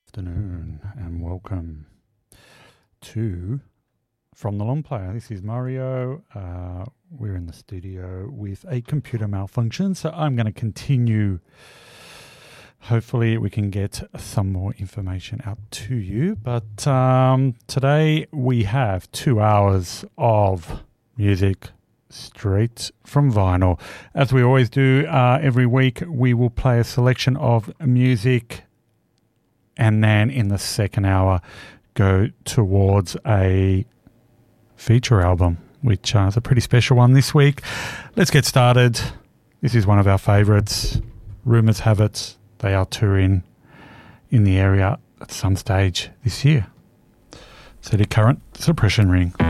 Afternoon and welcome to From the Long Player. This is Mario. We're in the studio with a computer malfunction, so I'm going to continue. Hopefully we can get some more information out to you. But today we have 2 hours of music straight from vinyl. As we always do every week, we will play a selection of music and then in the second hour go towards a feature album, which is a pretty special one this week. Let's get started. This is one of our favourites. Rumours have it they are touring in the area at some stage this year. So the Current Suppression Ring.